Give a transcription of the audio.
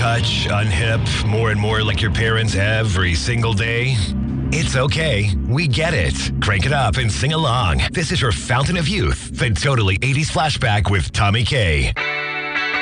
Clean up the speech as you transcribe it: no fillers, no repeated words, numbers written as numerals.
touch, unhip, more and more like your parents every single day? It's okay. We get it. Crank it up and sing along. This is your fountain of youth, the Totally 80s Flashback with Tommy K.